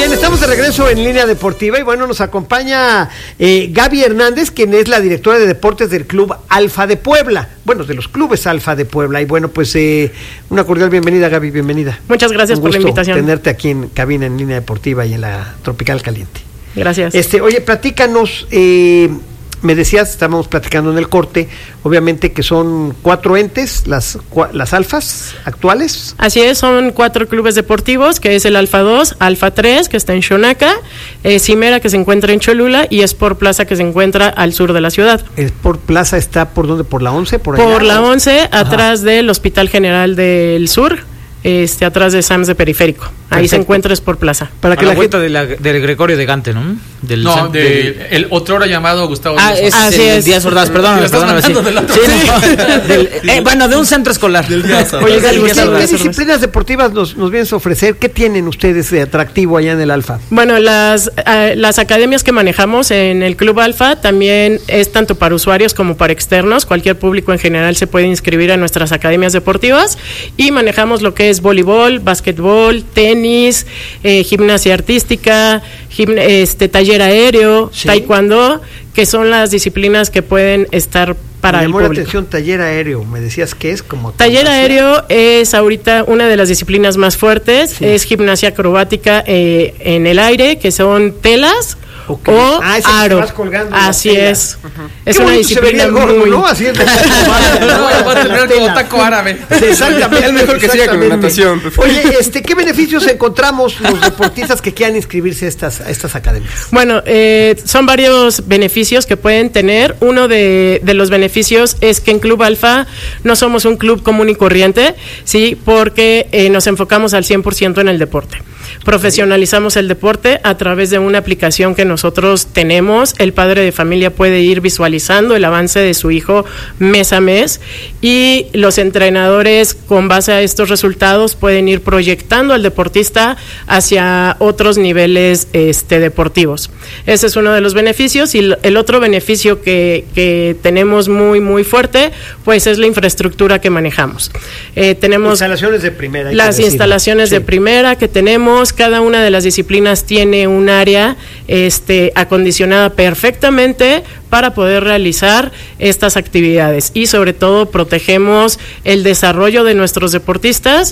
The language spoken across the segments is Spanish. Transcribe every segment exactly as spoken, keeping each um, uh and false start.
Bien, estamos de regreso en Línea Deportiva y bueno, nos acompaña eh, Gaby Hernández, quien es la directora de deportes del Club Alfa de Puebla, bueno, de los clubes Alfa de Puebla. Y bueno, pues eh, una cordial bienvenida, Gaby, bienvenida. Muchas gracias por la invitación. Tenerte aquí en cabina en Línea Deportiva y en la Tropical Caliente. Gracias. Este, oye, platícanos, eh, me decías, estábamos platicando en el corte, obviamente que son cuatro entes, las, las alfas actuales. Así es, son cuatro clubes deportivos, que es el Alfa dos, Alfa tres, que está en Xonaca, eh, Cimera, que se encuentra en Cholula, y Sport Plaza, que se encuentra al sur de la ciudad. ¿Sport Plaza está por dónde? ¿Por la once? Por, por allá, la ¿o? once, Ajá. Atrás del Hospital General del Sur, este, atrás de Sams de Periférico. Ahí Perfecto. Se encuentra Sport Plaza. Para que a la, la vuelta gente... de la, del Gregorio de Gante, ¿no? Del no, cent... de, del... el otro hora llamado Gustavo Ah, Díaz. es Así el es. Díaz Ordaz, perdóname, perdóname. Sí. Del otro. Sí, no, del, eh, bueno, de un centro escolar. Del Díaz Ordaz. Oye, Del ¿qué, Díaz Ordaz. ¿qué disciplinas deportivas nos, nos vienes a ofrecer? ¿Qué tienen ustedes de atractivo allá en el Alfa? Bueno, las, uh, las academias que manejamos en el Club Alfa también es tanto para usuarios como para externos. Cualquier público en general se puede inscribir a nuestras academias deportivas y manejamos lo que es voleibol, básquetbol, tenis, eh, gimnasia artística, gimn- este, taller aéreo, Sí. taekwondo, que son las disciplinas que pueden estar para me el llamó la público. atención taller aéreo, me decías que es como... Taller como aéreo es ahorita una de las disciplinas más fuertes, Sí. es gimnasia acrobática eh, en el aire, que son telas Okay. o Ah, ese que aro. te vas colgando en Así las telas. es. Uh-huh. Es Qué una bonito se vería disciplina el gordo, muy... ¿no? Haciendo No, va a terminar como taco árabe. Exactamente. Es mejor que siga con exactamente. natación. Oye, este, ¿qué beneficios encontramos los deportistas que quieran inscribirse a estas, a estas academias? Bueno, eh, son varios beneficios que pueden tener. Uno de, de los beneficios es que en Club Alfa no somos un club común y corriente, sí, porque eh, nos enfocamos al cien por ciento en el deporte. Profesionalizamos el deporte a través de una aplicación que nosotros tenemos. El padre de familia puede ir visualizando el avance de su hijo mes a mes y los entrenadores, con base a estos resultados, pueden ir proyectando al deportista hacia otros niveles este, deportivos. Ese es uno de los beneficios. Y el otro beneficio que, que tenemos muy, muy fuerte, pues es la infraestructura que manejamos. Eh, tenemos instalaciones de primera. las instalaciones sí. de primera que tenemos. Cada una de las disciplinas tiene un área este, acondicionada perfectamente para poder realizar estas actividades y sobre todo protegemos el desarrollo de nuestros deportistas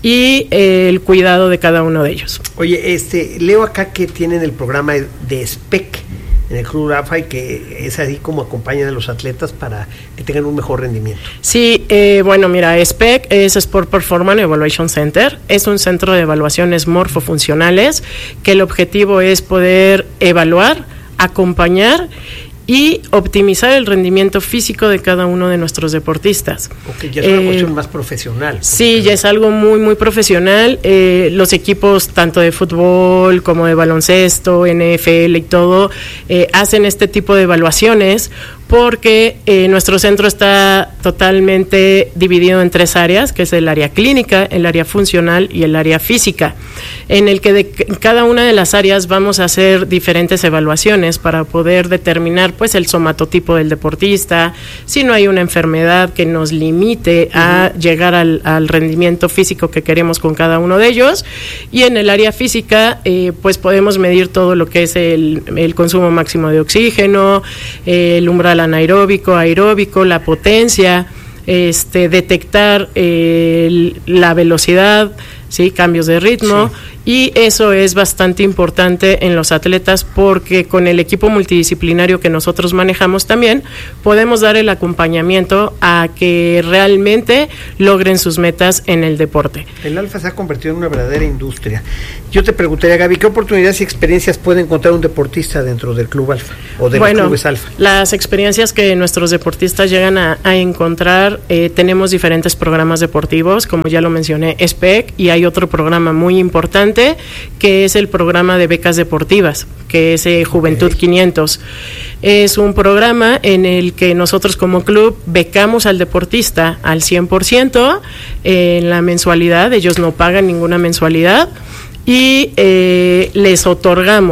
y eh, el cuidado de cada uno de ellos. Oye, este, leo acá que tienen el programa de S P E C en el Club Alfa y que es así como acompañan a los atletas para que tengan un mejor rendimiento. Sí, eh, bueno, mira, S P E C es Sport Performance Evaluation Center, es un centro de evaluaciones morfofuncionales que el objetivo es poder evaluar, acompañar y optimizar el rendimiento físico de cada uno de nuestros deportistas. Ok, ya es una eh, cuestión más profesional. Sí, ya es algo muy, muy profesional. Eh, los equipos tanto de fútbol como de baloncesto, N F L y todo, eh, hacen este tipo de evaluaciones porque eh, nuestro centro está totalmente dividido en tres áreas, que es el área clínica, el área funcional y el área física, en el que de cada una de las áreas vamos a hacer diferentes evaluaciones para poder determinar pues el somatotipo del deportista, si no hay una enfermedad que nos limite a uh-huh. llegar al, al rendimiento físico que queremos con cada uno de ellos, y en el área física eh, pues podemos medir todo lo que es el, el consumo máximo de oxígeno, eh, el umbral anaeróbico, aeróbico, la potencia, este, detectar eh, la velocidad, sí, cambios de ritmo, sí. Y eso es bastante importante en los atletas porque con el equipo multidisciplinario que nosotros manejamos también podemos dar el acompañamiento a que realmente logren sus metas en el deporte. El Alfa se ha convertido en una verdadera industria. Yo te preguntaría, Gaby, ¿qué oportunidades y experiencias puede encontrar un deportista dentro del Club Alfa o de bueno, los clubes Alfa? Las experiencias que nuestros deportistas llegan a, a encontrar, eh, tenemos diferentes programas deportivos, como ya lo mencioné, S P E C, y hay otro programa muy importante que es el programa de becas deportivas, que es eh, Juventud okay. quinientos. Es un programa en el que nosotros como club becamos al deportista al cien por ciento eh, en la mensualidad, ellos no pagan ninguna mensualidad y eh, les otorgamos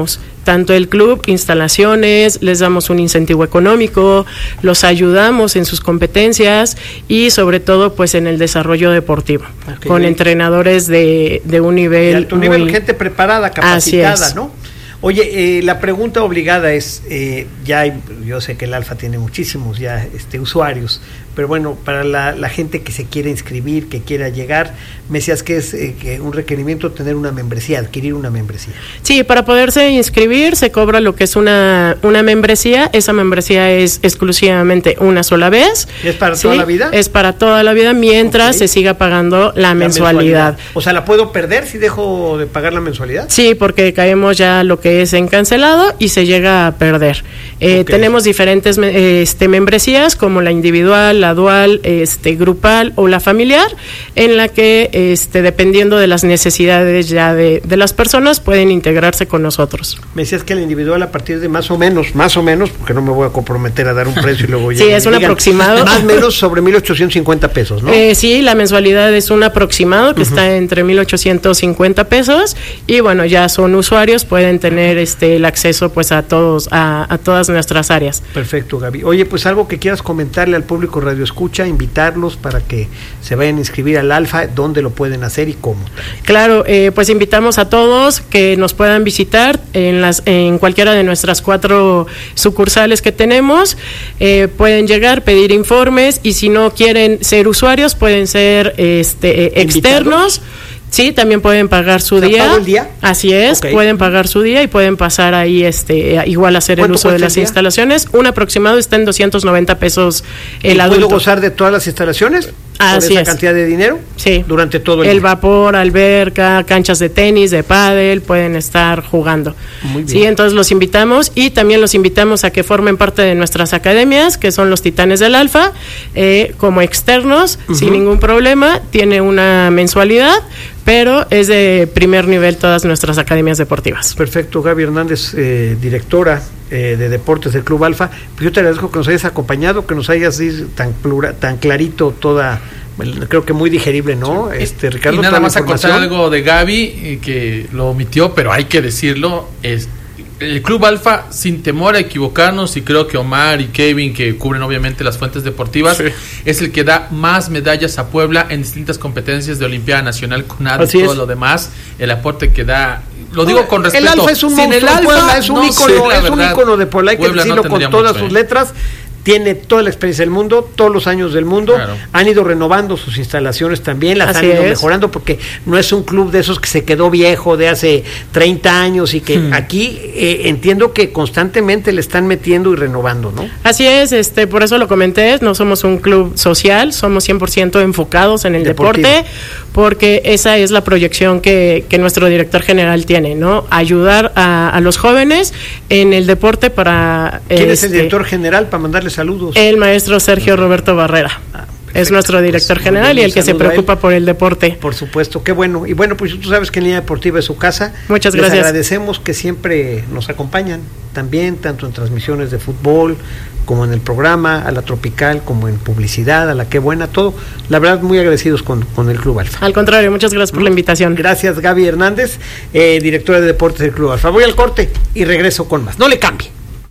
tanto el club, instalaciones, les damos un incentivo económico, los ayudamos en sus competencias y sobre todo pues en el desarrollo deportivo, okay, con bien. entrenadores de, de un nivel de alto muy... nivel, gente preparada, capacitada, ¿no? Oye, eh, la pregunta obligada es, eh, ya hay, yo sé que el Alfa tiene muchísimos ya este, usuarios, pero bueno, para la, la gente que se quiere inscribir, que quiera llegar, me decías que es eh, que un requerimiento tener una membresía, adquirir una membresía. Sí, para poderse inscribir se cobra lo que es una, una membresía, esa membresía es exclusivamente una sola vez. ¿Es para ¿sí? toda la vida? Es para toda la vida mientras okay. se siga pagando la, la mensualidad. mensualidad. O sea, ¿la puedo perder si dejo de pagar la mensualidad? Sí, porque caemos ya lo que es en cancelado y se llega a perder. Eh, okay. Tenemos diferentes este, membresías como la individual, la dual, este, grupal o la familiar, en la que este, dependiendo de las necesidades ya de, de las personas pueden integrarse con nosotros. Me decías que la individual a partir de más o menos, más o menos, porque no me voy a comprometer a dar un precio y luego sí, es un digan, aproximado. Más o menos sobre mil ochocientos cincuenta pesos, ¿no? Eh, sí, la mensualidad es un aproximado que uh-huh. está entre mil ochocientos cincuenta pesos y bueno, ya son usuarios, pueden tener este el acceso pues a todos, a, a todas nuestras áreas. Perfecto, Gaby. Oye, pues algo que quieras comentarle al público Radio Escucha, invitarlos para que se vayan a inscribir al Alfa, dónde lo pueden hacer y cómo. Claro, eh, pues invitamos a todos que nos puedan visitar en las en cualquiera de nuestras cuatro sucursales que tenemos, eh, pueden llegar, pedir informes y si no quieren ser usuarios pueden ser este eh, externos. Sí, también pueden pagar su día. ¿Pago el día? Así es, okay. Pueden pagar su día y pueden pasar ahí, este, igual hacer el uso de las instalaciones. Un aproximado está en doscientos noventa pesos el ¿Y adulto. ¿Puedo gozar de todas las instalaciones? Así ¿Por esa es. cantidad de dinero? Sí. Durante todo el, el día. vapor, alberca, canchas de tenis, de pádel, pueden estar jugando. Muy bien. Sí, entonces los invitamos y también los invitamos a que formen parte de nuestras academias, que son los Titanes del Alfa, eh, como externos, uh-huh. sin ningún problema, tiene una mensualidad, pero es de primer nivel todas nuestras academias deportivas. Perfecto, Gaby Hernández, eh, directora eh, de deportes del Club Alfa. Pues yo te agradezco que nos hayas acompañado, que nos hayas dicho tan plura, tan clarito toda, creo que muy digerible, ¿no? Sí. Este Ricardo, y nada más a contar algo de Gaby eh, que lo omitió, pero hay que decirlo, es el Club Alfa, sin temor a equivocarnos, y creo que Omar y Kevin, que cubren obviamente las fuentes deportivas, sí. es el que da más medallas a Puebla en distintas competencias de Olimpiada Nacional, CONADE y todo lo demás, el aporte que da, lo digo con respeto. El Alfa es un monstruo, el Alfa Puebla, es un no ícono, sé, es un ícono de Puebla, hay que Puebla decirlo no con todas mucho, sus eh. letras. Tiene toda la experiencia del mundo, todos los años del mundo, claro. Han ido renovando sus instalaciones también, las Así han ido es. mejorando, porque no es un club de esos que se quedó viejo de hace treinta años y que hmm. aquí eh, entiendo que constantemente le están metiendo y renovando, ¿no? Así es, este por eso lo comenté, no somos un club social, somos cien por ciento enfocados en el Deportivo. deporte, porque esa es la proyección que, que nuestro director general tiene, ¿no? Ayudar a, a los jóvenes en el deporte para... ¿Quién este, es el director general para mandarle saludos? El maestro Sergio Roberto Barrera. Ah, es nuestro director pues, general y el que se preocupa por el deporte. Por supuesto, qué bueno. Y bueno, pues tú sabes que en Línea Deportiva es su casa. Muchas Les gracias. Les agradecemos que siempre nos acompañan también, tanto en transmisiones de fútbol como en el programa, a la Tropical, como en publicidad, a la Qué Buena, todo. La verdad, muy agradecidos con, con el Club Alfa. Al contrario, muchas gracias por la invitación. Gracias, Gaby Hernández, eh, directora de deportes del Club Alfa. Voy al corte y regreso con más. No le cambie.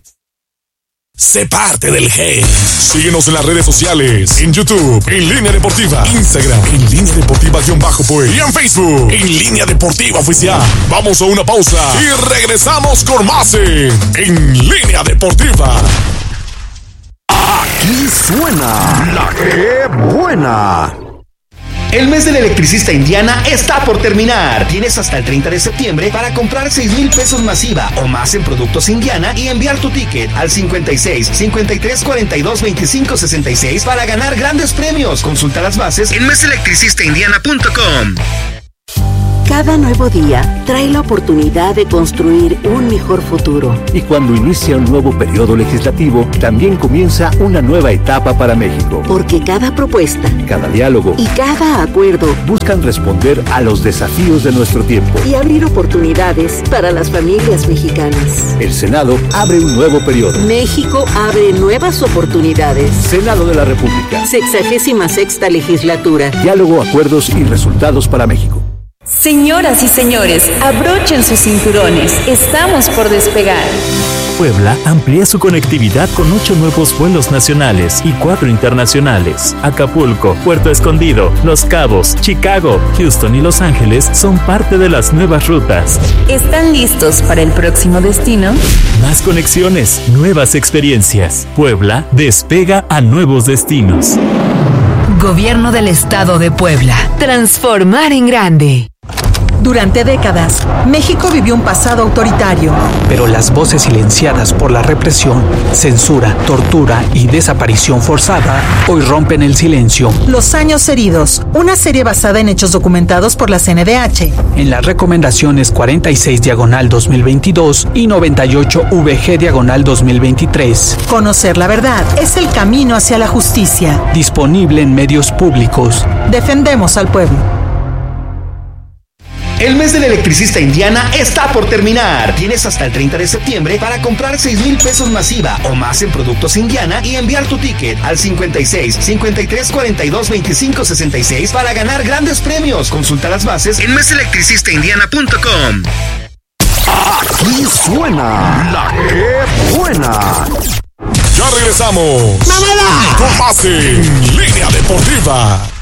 Sé parte del G. Síguenos en las redes sociales, en YouTube, en Línea Deportiva, Instagram, en Línea Deportiva-Pues y en Facebook, en Línea Deportiva Oficial. Vamos a una pausa y regresamos con más en, en Línea Deportiva. Aquí suena la Qué Buena. El mes del electricista Indiana está por terminar. Tienes hasta el treinta de septiembre para comprar seis mil pesos masiva o más en productos Indiana y enviar tu ticket al cincuenta y seis, cincuenta y tres, cuarenta y dos, veinticinco, sesenta y seis para ganar grandes premios. Consulta las bases en mes electricista indiana punto com. Cada nuevo día trae la oportunidad de construir un mejor futuro. Y cuando inicia un nuevo periodo legislativo, también comienza una nueva etapa para México. Porque cada propuesta, cada diálogo y cada acuerdo buscan responder a los desafíos de nuestro tiempo y abrir oportunidades para las familias mexicanas. El Senado abre un nuevo periodo. México abre nuevas oportunidades. Senado de la República. Sexagésima sexta legislatura. Diálogo, acuerdos y resultados para México. Señoras y señores, abrochen sus cinturones. Estamos por despegar. Puebla amplía su conectividad con ocho nuevos vuelos nacionales y cuatro internacionales. Acapulco, Puerto Escondido, Los Cabos, Chicago, Houston y Los Ángeles son parte de las nuevas rutas. ¿Están listos para el próximo destino? Más conexiones, nuevas experiencias. Puebla despega a nuevos destinos. Gobierno del Estado de Puebla. Transformar en grande. Durante décadas, México vivió un pasado autoritario. Pero las voces silenciadas por la represión, censura, tortura y desaparición forzada hoy rompen el silencio. Los años heridos, una serie basada en hechos documentados por la C N D H. En las recomendaciones cuarenta y seis diagonal dos mil veintidós y noventa y ocho V G diagonal dos mil veintitrés. Conocer la verdad es el camino hacia la justicia. Disponible en medios públicos. Defendemos al pueblo. El mes del electricista Indiana está por terminar. Tienes hasta el treinta de septiembre para comprar seis mil pesos masiva o más en productos Indiana y enviar tu ticket al cincuenta y seis, cincuenta y tres, cuarenta y dos, veinticinco, sesenta y seis para ganar grandes premios. Consulta las bases en mes electricista indiana punto com. Aquí suena la que buena. Ya regresamos. ¡Mamada! Con más en Línea Deportiva.